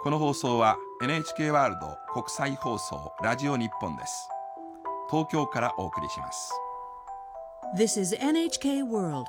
この放送は NHK ワールド国際放送ラジオ日本です。東京からお送りします。 This is NHK World